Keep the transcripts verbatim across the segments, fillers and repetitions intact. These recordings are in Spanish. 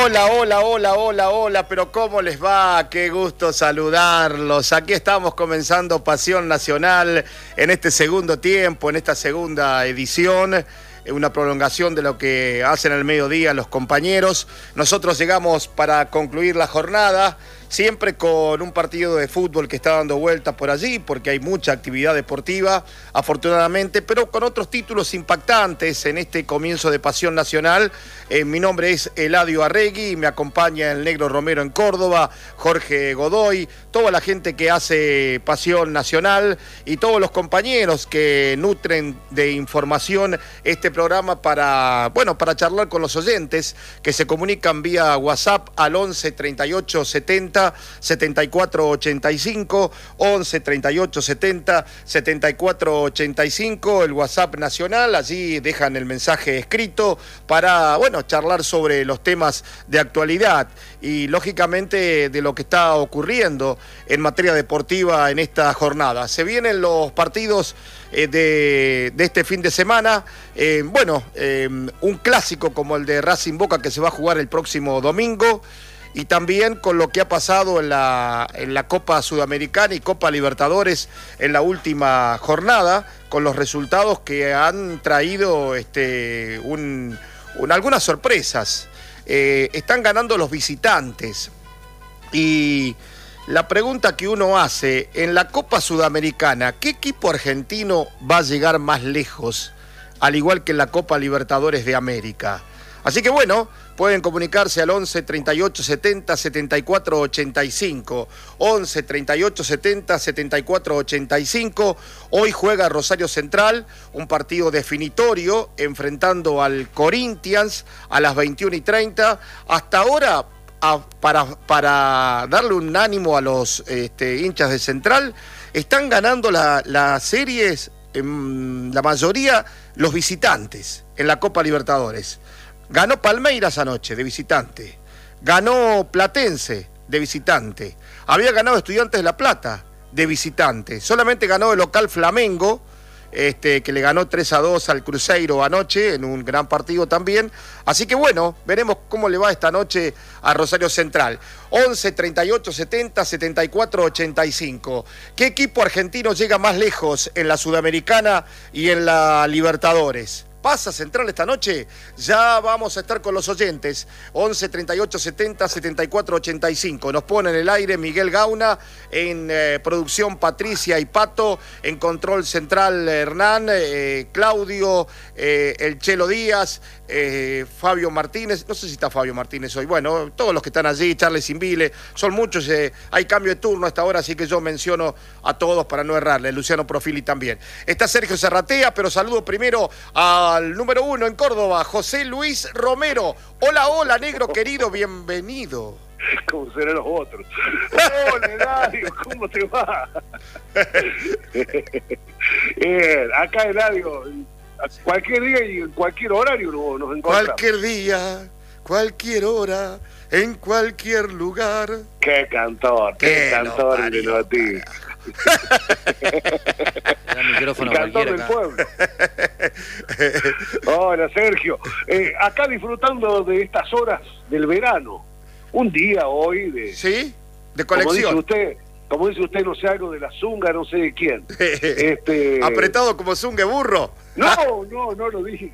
Hola, hola, hola, hola, hola, pero ¿cómo les va? Qué gusto saludarlos. Aquí estamos comenzando Pasión Nacional en este segundo tiempo, en esta segunda edición, una prolongación de lo que hacen al mediodía los compañeros. Nosotros llegamos para concluir la jornada, siempre con un partido de fútbol que está dando vueltas por allí, porque hay mucha actividad deportiva, afortunadamente, pero con otros títulos impactantes en este comienzo de Pasión Nacional. Eh, mi nombre es Eladio Arregui, me acompaña el Negro Romero en Córdoba, Jorge Godoy, toda la gente que hace Pasión Nacional y todos los compañeros que nutren de información este programa para, bueno, para charlar con los oyentes que se comunican vía WhatsApp al once treinta y ocho setenta setenta y cuatro ochenta y cinco, once treinta y ocho setenta setenta y cuatro ochenta y cinco, el WhatsApp nacional. Allí dejan el mensaje escrito para, bueno, charlar sobre los temas de actualidad y lógicamente de lo que está ocurriendo en materia deportiva en esta jornada. Se vienen los partidos eh, de, de este fin de semana, eh, bueno, eh, un clásico como el de Racing Boca que se va a jugar el próximo domingo, y también con lo que ha pasado en la, en la Copa Sudamericana y Copa Libertadores en la última jornada, con los resultados que han traído este, un, un, algunas sorpresas. Eh, están ganando los visitantes. Y la pregunta que uno hace, en la Copa Sudamericana, ¿qué equipo argentino va a llegar más lejos, al igual que en la Copa Libertadores de América? Así que bueno, pueden comunicarse al once treinta y ocho setenta setenta y cuatro ochenta y cinco, once treinta y ocho setenta setenta y cuatro ochenta y cinco. Hoy juega Rosario Central, un partido definitorio, enfrentando al Corinthians a las veintiuna y treinta. Hasta ahora, a, para, para darle un ánimo a los este, hinchas de Central, están ganando las la series, en la mayoría, los visitantes en la Copa Libertadores. Ganó Palmeiras anoche, de visitante. Ganó Platense, de visitante. Había ganado Estudiantes de La Plata, de visitante. Solamente ganó el local Flamengo, este, que le ganó tres a dos al Cruzeiro anoche, en un gran partido también. Así que bueno, veremos cómo le va esta noche a Rosario Central. once treinta y ocho setenta setenta y cuatro ochenta y cinco. ¿Qué equipo argentino llega más lejos en la Sudamericana y en la Libertadores? ¿Pasa Central esta noche? Ya vamos a estar con los oyentes. once treinta y ocho setenta setenta y cuatro ochenta y cinco. Nos pone en el aire Miguel Gauna, en eh, producción Patricia y Pato, en control central Hernán, eh, Claudio, eh, el Chelo Díaz, eh, Fabio Martínez. No sé si está Fabio Martínez hoy. Bueno, todos los que están allí, Charles Invile, son muchos. Eh, hay cambio de turno a esta hora, así que yo menciono a todos para no errarle. Luciano Profili también. Está Sergio Serratea, pero saludo primero a al número uno en Córdoba, José Luis Romero. Hola, hola, negro querido, bienvenido. ¿Cómo serán los otros? Hola, Eladio, ¿cómo te va? eh, acá, Eladio, cualquier día y en cualquier horario nos encontramos. Cualquier día, cualquier hora, en cualquier lugar. Qué cantor, qué, qué cantor el de Noti. El micrófono cantor del pueblo. Hola, Sergio. Eh, acá disfrutando de estas horas del verano. Un día hoy de... ¿Sí? De colección. Como dice usted, como dice usted, no sé, algo de la zunga, no sé de quién. este... Apretado como zunga burro. No, no, no lo dije.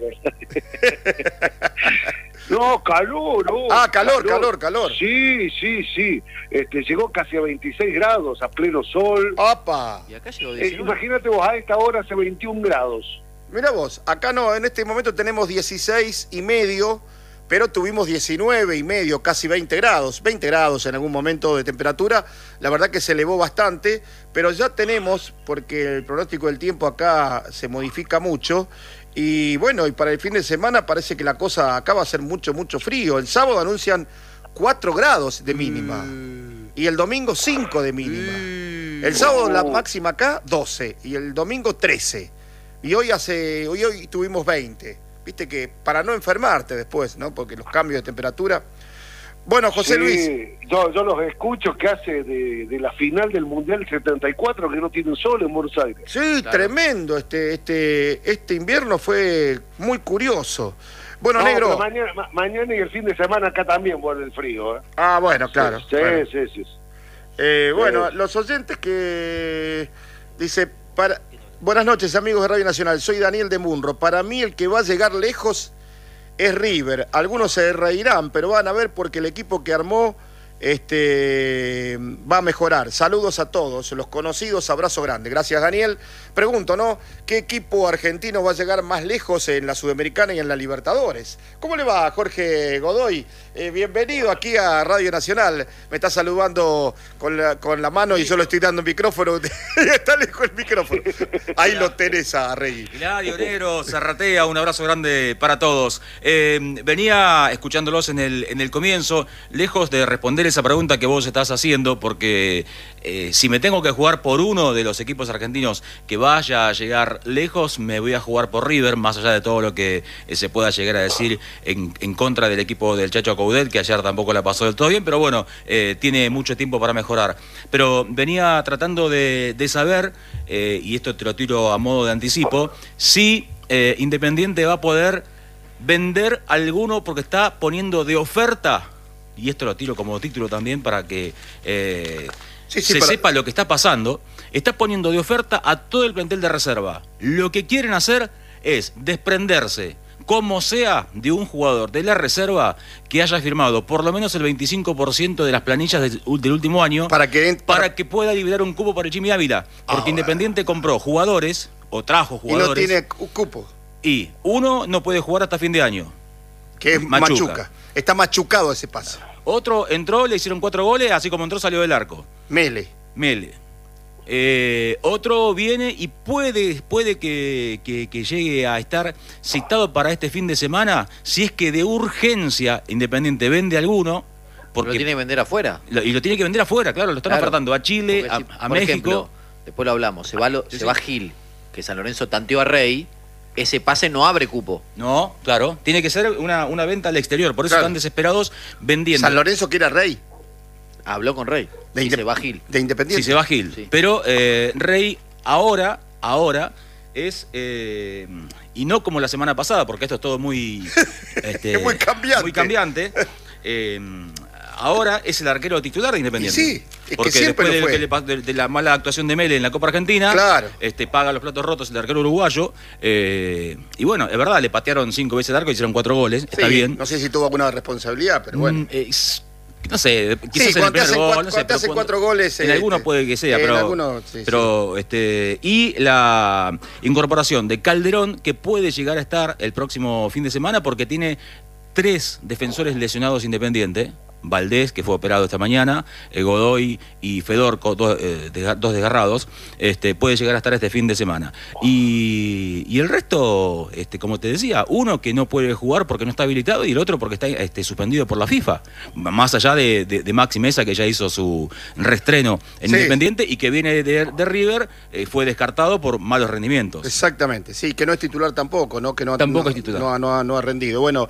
No, calor, no. Ah, calor, calor, calor, calor. Sí, sí, sí. Este, llegó casi a veintiséis grados, a pleno sol. ¡Opa! Y acá llegó diecinueve. Eh, imagínate vos, a esta hora hace veintiún grados. Mira vos, acá no, en este momento tenemos dieciséis y medio, pero tuvimos diecinueve y medio, casi veinte grados, veinte grados en algún momento de temperatura. La verdad que se elevó bastante, pero ya tenemos, porque el pronóstico del tiempo acá se modifica mucho, y bueno, y para el fin de semana parece que la cosa acá va a ser mucho, mucho frío. El sábado anuncian cuatro grados de mínima, mm. y el domingo cinco de mínima. Mm. El sábado oh. la máxima acá doce, y el domingo trece. Y hoy hace hoy, hoy tuvimos veinte. Viste que para no enfermarte después, ¿no? Porque los cambios de temperatura. Bueno, José sí, Luis. Yo, yo los escucho que hace de, de la final del Mundial setenta y cuatro que no tienen sol en Buenos Aires. Sí, claro. Tremendo. Este, este, este invierno fue muy curioso. Bueno, no, negro. Mañana, ma mañana y el fin de semana acá también vuelve el frío. ¿eh? Ah, bueno, claro. Sí, bueno. sí, sí. sí. Eh, bueno, sí. los oyentes que... Dice, para... buenas noches, amigos de Radio Nacional. Soy Daniel de Munro. Para mí el que va a llegar lejos es River. Algunos se reirán, pero van a ver porque el equipo que armó este, va a mejorar. Saludos a todos, los conocidos, abrazo grande. Gracias, Daniel. Pregunto, ¿no? ¿Qué equipo argentino va a llegar más lejos en la Sudamericana y en la Libertadores? ¿Cómo le va, Jorge Godoy? Eh, bienvenido aquí a Radio Nacional. Me está saludando con la, con la mano y yo le estoy dando el micrófono. Está lejos el micrófono. Ahí lo tenés a Rey. Hilario, Negro, Zarratea, un abrazo grande para todos. Eh, venía escuchándolos en el, en el comienzo, lejos de responder esa pregunta que vos estás haciendo, porque eh, si me tengo que jugar por uno de los equipos argentinos que vaya a llegar lejos, me voy a jugar por River, más allá de todo lo que eh, se pueda llegar a decir en, en contra del equipo del Chacho Coudet, que ayer tampoco la pasó del todo bien, pero bueno, eh, tiene mucho tiempo para mejorar. Pero venía tratando de, de saber, eh, y esto te lo tiro a modo de anticipo, si eh, Independiente va a poder vender alguno porque está poniendo de oferta, y esto lo tiro como título también para que eh, sí, sí, se para... sepa lo que está pasando, está poniendo de oferta a todo el plantel de reserva. Lo que quieren hacer es desprenderse, como sea, de un jugador de la reserva que haya firmado por lo menos el veinticinco por ciento de las planillas del, del último año para que, para... para que pueda liberar un cupo para el Jimmy Ávila, porque oh, Independiente compró jugadores o trajo jugadores y no tiene cupo. Y uno no puede jugar hasta fin de año. Que es Machuca. Machuca. Está machucado ese pase. Otro entró, le hicieron cuatro goles, así como entró salió del arco. Mele. Mele. Eh, otro viene y puede, puede que, que, que llegue a estar citado para este fin de semana, si es que de urgencia Independiente vende alguno. Porque lo tiene que vender afuera. Lo, y lo tiene que vender afuera, claro, lo están claro, ofertando a Chile, a, si, a por México. Ejemplo, después lo hablamos, se va, lo, sí, se sí. va Gil, que San Lorenzo tanteó a Rey, ese pase no abre cupo. No, claro, tiene que ser una, una venta al exterior, por eso claro. están desesperados vendiendo. San Lorenzo quiere a Rey. Habló con Rey. De y se va Gil. De Independiente. Sí, se va Gil. Sí. Pero eh, Rey ahora, ahora es... Eh, y no como la semana pasada, porque esto es todo muy... Este, es muy cambiante. Muy cambiante. Eh, ahora es el arquero titular de Independiente. Y sí, es porque que siempre después lo fue. De, de, de la mala actuación de Mele en la Copa Argentina, claro. este, paga los platos rotos el arquero uruguayo. Eh, y bueno, es verdad, le patearon cinco veces el arco y hicieron cuatro goles. Sí, está bien. No sé si tuvo alguna responsabilidad, pero bueno. Mm, eh, no sé, quizás sí, en el primer hacen gol, cuatro, no sé, hacen cuando, cuatro goles. En eh, algunos puede que sea, pero, alguno, sí, pero sí. este y la incorporación de Calderón, que puede llegar a estar el próximo fin de semana porque tiene tres defensores lesionados Independiente. Valdés, que fue operado esta mañana, eh, Godoy y Fedor, dos, eh, de, dos desgarrados, este, puede llegar a estar este fin de semana. Y, y el resto, este, como te decía, uno que no puede jugar porque no está habilitado y el otro porque está este, suspendido por la FIFA. Más allá de, de, de Maxi Mesa, que ya hizo su reestreno en sí. Independiente y que viene de, de River, eh, fue descartado por malos rendimientos. Exactamente, sí, que no es titular tampoco, ¿no? Que no, tampoco no, es titular. No, no, no ha rendido. Bueno,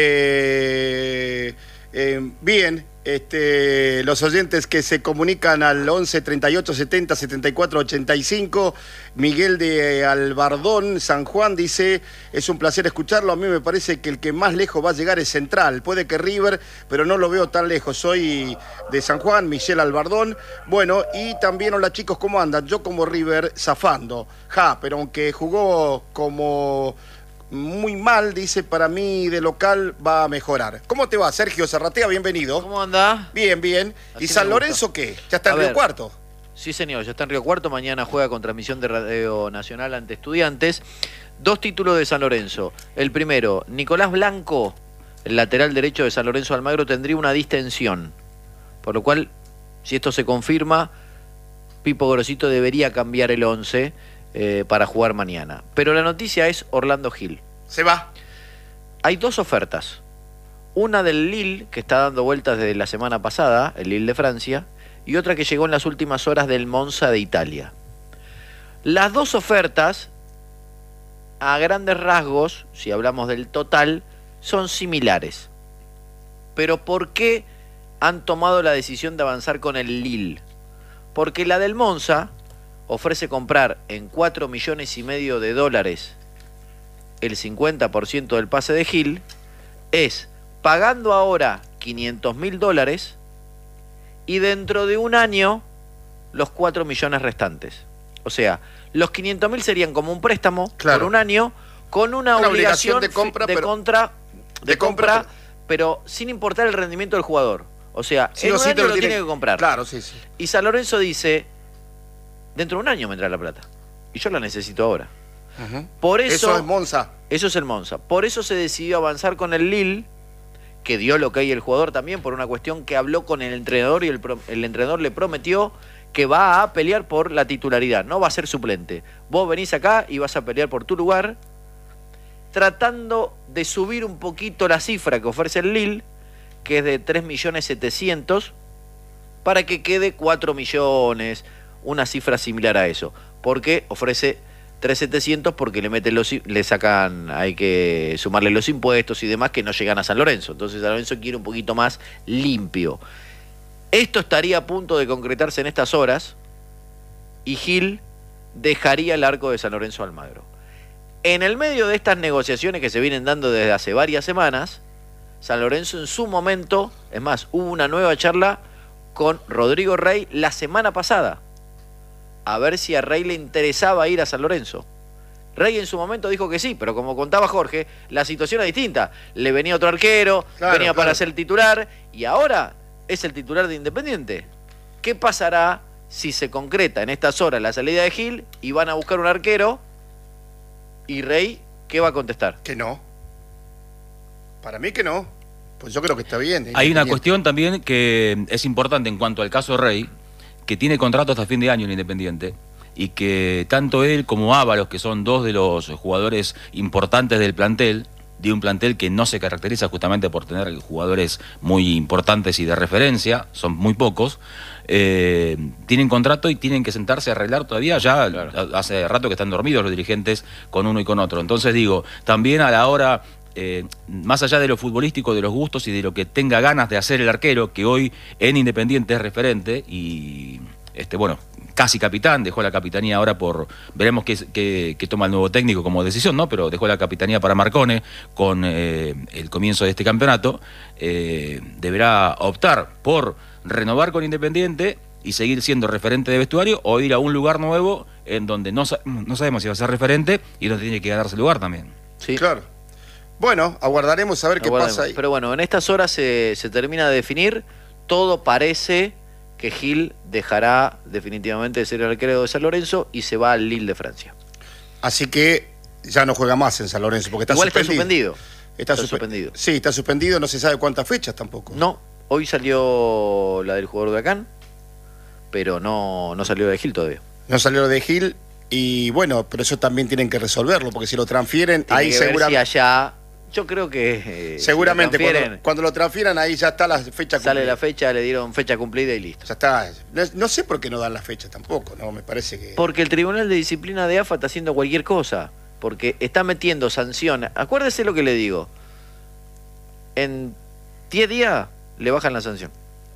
eh... Eh, bien, este, los oyentes que se comunican al once, treinta y ocho, setenta, setenta y cuatro, ochenta y cinco, Miguel de Albardón, San Juan, dice, es un placer escucharlo, a mí me parece que el que más lejos va a llegar es Central, puede que River, pero no lo veo tan lejos, soy de San Juan, Michelle Albardón, bueno, y también, hola chicos, ¿cómo andan? Yo como River, zafando, ja, pero aunque jugó como... muy mal, dice, para mí de local va a mejorar. ¿Cómo te va, Sergio Zarratea? Bienvenido. ¿Cómo anda? Bien, bien. Así ¿Y San Lorenzo qué? ¿Ya está en Río Cuarto? Sí, señor, ya está en Río Cuarto. Mañana juega con transmisión de Radio Nacional ante Estudiantes. Dos títulos de San Lorenzo. El primero, Nicolás Blanco, el lateral derecho de San Lorenzo Almagro, tendría una distensión. Por lo cual, si esto se confirma, Pipo Grosito debería cambiar el once Eh, para jugar mañana. Pero la noticia es Orlando Gil. Se va. Hay dos ofertas. Una del Lille, que está dando vueltas desde la semana pasada, el Lille de Francia, y otra que llegó en las últimas horas del Monza de Italia. Las dos ofertas, a grandes rasgos, si hablamos del total, son similares. Pero ¿por qué han tomado la decisión de avanzar con el Lille? Porque la del Monza ofrece comprar en cuatro millones y medio de dólares el cincuenta por ciento del pase de Gil es pagando ahora quinientos mil dólares y dentro de un año los cuatro millones restantes. O sea, los quinientos mil serían como un préstamo Claro. por un año con una, Una obligación, obligación de compra, de, pero- contra, de, de compra, compra, pero sin importar el rendimiento del jugador. O sea, Sí en o un sí año te lo, lo tiene tienen- que comprar. Claro, sí, sí. Y San Lorenzo dice, dentro de un año me entra la plata. Y yo la necesito ahora. Ujú. Por eso, Eso es Monza. eso es el Monza. Por eso se decidió avanzar con el Lille, que dio lo que hay el jugador también, por una cuestión que habló con el entrenador y el, pro- el entrenador le prometió que va a pelear por la titularidad, no va a ser suplente. Vos venís acá y vas a pelear por tu lugar, tratando de subir un poquito la cifra que ofrece el Lille, que es de tres millones setecientos mil, para que quede cuatro millones, una cifra similar a eso. Porque ofrece tres millones setecientos mil porque le meten los, i- le sacan, hay que sumarle los impuestos y demás que no llegan a San Lorenzo. Entonces San Lorenzo quiere un poquito más limpio. Esto estaría a punto de concretarse en estas horas y Gil dejaría el arco de San Lorenzo Almagro. En el medio de estas negociaciones que se vienen dando desde hace varias semanas, San Lorenzo en su momento, es más, hubo una nueva charla con Rodrigo Rey la semana pasada, a ver si a Rey le interesaba ir a San Lorenzo. Rey en su momento dijo que sí, pero como contaba Jorge, la situación es distinta. Le venía otro arquero, Claro, venía para claro. ser titular, y ahora es el titular de Independiente. ¿Qué pasará si se concreta en estas horas la salida de Gil y van a buscar un arquero? Y Rey, ¿qué va a contestar? Que no. Para mí que no. Pues yo creo que está bien. Hay una Independiente. cuestión también que es importante en cuanto al caso Rey, que tiene contrato hasta fin de año en Independiente, y que tanto él como Ábalos, que son dos de los jugadores importantes del plantel, de un plantel que no se caracteriza justamente por tener jugadores muy importantes y de referencia, son muy pocos, eh, tienen contrato y tienen que sentarse a arreglar todavía, ya Claro. a- hace rato que están dormidos los dirigentes con uno y con otro. Entonces digo, también a la hora, eh, más allá de lo futbolístico, de los gustos y de lo que tenga ganas de hacer el arquero, que hoy en Independiente es referente y, este bueno, casi capitán, dejó la capitanía ahora por, veremos qué, qué, qué toma el nuevo técnico como decisión, ¿no? Pero dejó la capitanía para Marcone con eh, el comienzo de este campeonato, eh, deberá optar por renovar con Independiente y seguir siendo referente de vestuario o ir a un lugar nuevo en donde no, sa- no sabemos si va a ser referente y donde tiene que ganarse lugar también. ¿Sí? Claro. Bueno, aguardaremos a ver qué Aguardemos. pasa ahí. Pero bueno, en estas horas se, se termina de definir. Todo parece que Gil dejará definitivamente de ser el arquero de San Lorenzo y se va al Lille de Francia. Así que ya no juega más en San Lorenzo porque está Igual suspendido. está suspendido. Está, Está suspe- suspendido. Sí, está suspendido, no se sabe cuántas fechas tampoco. No, hoy salió la del jugador de Acán, pero no, no salió de Gil todavía. No salió lo de Gil y bueno, pero eso también tienen que resolverlo porque si lo transfieren, Tiene ahí que ver si seguramente... allá, yo creo que eh, Seguramente si lo cuando, transfieren, cuando lo transfieran ahí ya está la fecha sale cumplida. la fecha, le dieron fecha cumplida y listo. Ya está. No, no sé por qué no dan la fecha tampoco, no, me parece que... Porque el Tribunal de Disciplina de A F A está haciendo cualquier cosa. Porque está metiendo sanciones. Acuérdese lo que le digo. En diez días le bajan la sanción.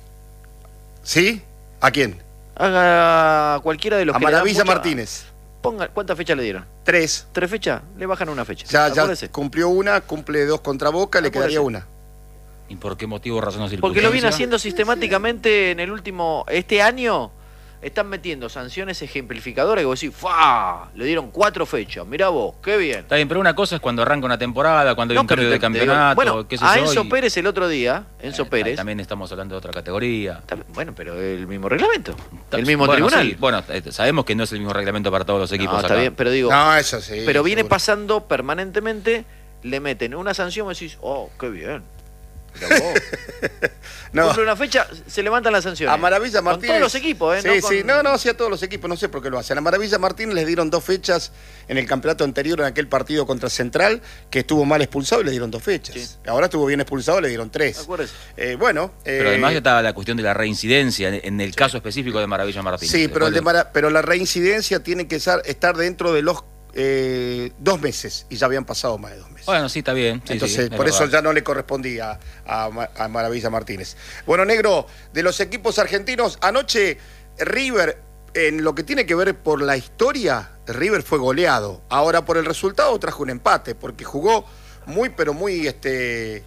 ¿Sí? ¿A quién? Haga cualquiera de los A que le dan Maravilla mucha- Martínez. Ponga, ¿cuántas fechas le dieron? Tres. ¿Tres fechas? Le bajan una fecha. Ya, ya Acuérdese. cumplió una, cumple dos contra Boca, le Acuérdese. quedaría una. ¿Y por qué motivo, razón o Porque circunstancia? lo viene haciendo sistemáticamente en el último... Este año están metiendo sanciones ejemplificadoras que vos decís, ¡fa! Le dieron cuatro fechas. Mirá vos, qué bien. Está bien, pero una cosa es cuando arranca una temporada, cuando hay un No, pero cambio de te- te digo, campeonato, bueno, qué sé a yo, Enzo y- Pérez el otro día, Enzo Eh, Pérez... También estamos hablando de otra categoría. Tam- Bueno, pero el mismo reglamento, el mismo Bueno, tribunal. sí, bueno, eh, sabemos que no es el mismo reglamento para todos los equipos No, está acá. bien, pero digo, No, eso sí. pero viene seguro. pasando permanentemente, le meten una sanción y decís, oh, qué bien. Mirá vos. No. Cumple una fecha, se levantan las sanciones. A Maravilla Martínez. Con todos los equipos, ¿eh? Sí, no sí, con- no, no, sí, a todos los equipos, no sé por qué lo hacen. A Maravilla Martínez les dieron dos fechas en el campeonato anterior, en aquel partido contra Central, que estuvo mal expulsado y le dieron dos fechas. Sí. Ahora estuvo bien expulsado, le dieron tres. Acuérdese. Eh, bueno. Pero eh, además estaba la cuestión de la reincidencia en, en el caso específico de Maravilla Martínez. Sí, pero, el de Después Mara- pero la reincidencia tiene que ser- estar dentro de los eh, dos meses y ya habían pasado más de dos meses. Bueno, sí, está bien. sí, Entonces, sí, es por eso verdad. ya no le correspondía a, Ma- a Maravilla Martínez. Bueno, Negro, de los equipos argentinos, anoche River, en lo que tiene que ver por la historia, River fue goleado. Ahora por el resultado trajo un empate, porque jugó muy, pero muy este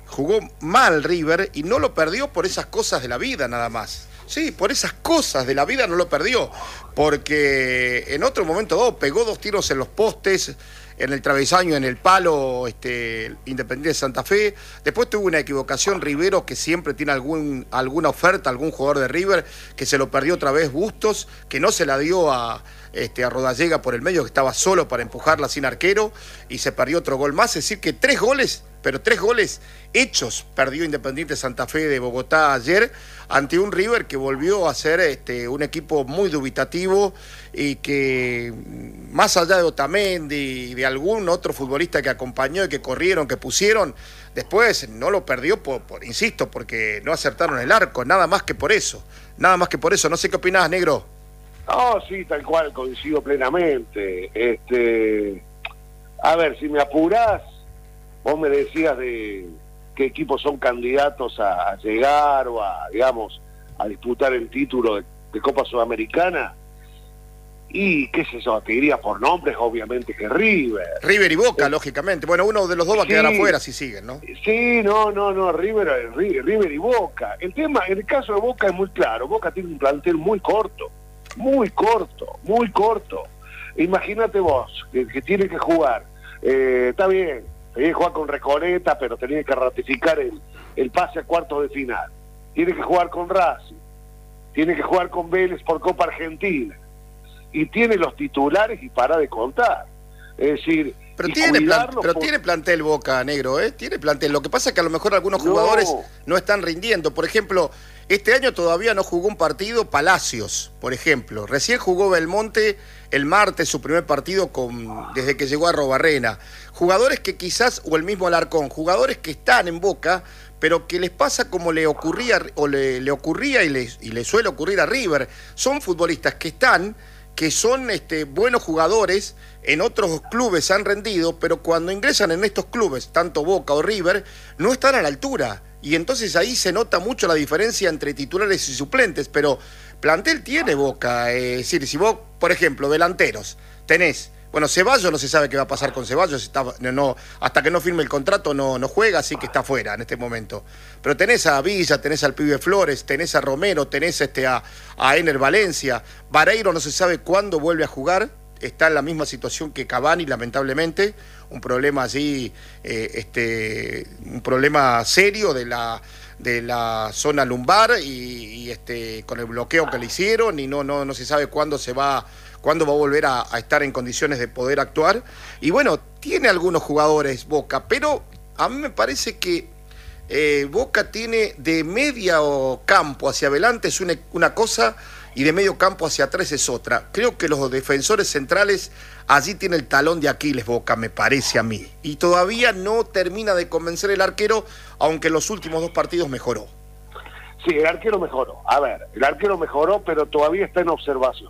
jugó mal River y no lo perdió por esas cosas de la vida nada más. Sí, por esas cosas de la vida no lo perdió, porque en otro momento dado pegó dos tiros en los postes, en el travesaño, en el palo, este, Independiente de Santa Fe. Después tuvo una equivocación Rivero, que siempre tiene algún, alguna oferta, algún jugador de River, que se lo perdió otra vez Bustos, que no se la dio a, este, a Rodallega por el medio, que estaba solo para empujarla sin arquero, y se perdió otro gol más. Es decir, que tres goles, pero tres goles hechos perdió Independiente Santa Fe de Bogotá ayer, ante un River que volvió a ser este, un equipo muy dubitativo y que, más allá de Otamendi y de algún otro futbolista que acompañó y que corrieron, que pusieron, después no lo perdió, por, por insisto, porque no acertaron el arco, nada más que por eso, nada más que por eso. No sé qué opinás, negro. No, sí, tal cual, coincido plenamente. Este, a ver, si me apurás, vos me decías de qué equipos son candidatos a, a llegar o a, digamos, a disputar el título de, de Copa Sudamericana. Y, qué sé yo, te diría por nombres, obviamente que River. River y Boca, eh, lógicamente. Bueno, uno de los dos va a sí, quedar afuera si siguen, ¿no? Sí, no, no, no, River, River y Boca. El tema, en el caso de Boca es muy claro. Boca tiene un plantel muy corto, muy corto, muy corto. Imagínate vos, que, que tiene que jugar, eh, está bien, tenía que jugar con Recoleta, pero tenía que ratificar el, el pase a cuartos de final. Tiene que jugar con Racing, tiene que jugar con Vélez por Copa Argentina. Y tiene los titulares y para de contar. Es decir, pero, tiene, plan, pero por... tiene plantel Boca, negro, ¿eh? Tiene plantel. Lo que pasa es que a lo mejor algunos no. jugadores no están rindiendo. Por ejemplo, este año todavía no jugó un partido Palacios, por ejemplo. Recién jugó Belmonte el martes su primer partido con, desde que llegó a Arrobarrena. Jugadores que quizás, o el mismo Alarcón, jugadores que están en Boca, pero que les pasa como le ocurría, o le, le ocurría y le, y le suele ocurrir a River. Son futbolistas que están... que son este, buenos jugadores, en otros clubes han rendido, pero cuando ingresan en estos clubes, tanto Boca o River, no están a la altura. Y entonces ahí se nota mucho la diferencia entre titulares y suplentes, pero plantel tiene Boca. Eh, es decir, si vos, por ejemplo, delanteros, tenés... Bueno, Ceballos no se sabe qué va a pasar con Ceballos, está, no, hasta que no firme el contrato no, no juega, así que está fuera en este momento. Pero tenés a Villa, tenés al Pibe Flores, tenés a Romero, tenés este, a, a Ener Valencia. Vareiro no se sabe cuándo vuelve a jugar, está en la misma situación que Cavani, lamentablemente. Un problema allí, eh, este, un problema serio de la, de la zona lumbar y, y este, con el bloqueo que le hicieron y no, no, no se sabe cuándo se va... cuándo va a volver a, a estar en condiciones de poder actuar. Y bueno, tiene algunos jugadores Boca, pero a mí me parece que eh, Boca tiene de medio campo hacia adelante es una, una cosa y de medio campo hacia atrás es otra. Creo que los defensores centrales, allí tiene el talón de Aquiles Boca, me parece a mí. Y todavía no termina de convencer el arquero, aunque en los últimos dos partidos mejoró. Sí, el arquero mejoró. A ver, el arquero mejoró, pero todavía está en observación.